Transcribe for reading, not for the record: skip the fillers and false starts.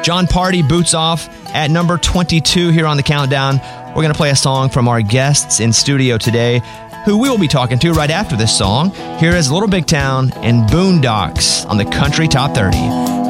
Jon Pardi boots off at number 22 here on the countdown. We're going to play a song from our guests in studio today, who we will be talking to right after this song. Here is Little Big Town and Boondocks on the Country Top 30.